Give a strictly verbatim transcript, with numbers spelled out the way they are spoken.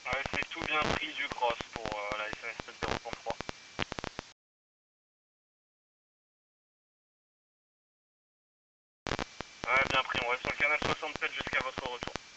Ouais, c'est tout bien pris du cross pour euh, la S N S sept zéro trois. Ouais, bien pris, on reste sur le canal soixante-sept jusqu'à votre retour.